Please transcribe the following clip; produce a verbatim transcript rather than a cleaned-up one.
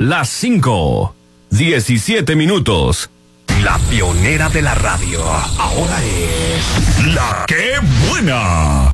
las cinco, diecisiete minutos. La pionera de la radio, ahora es... ¡La Qué Buena!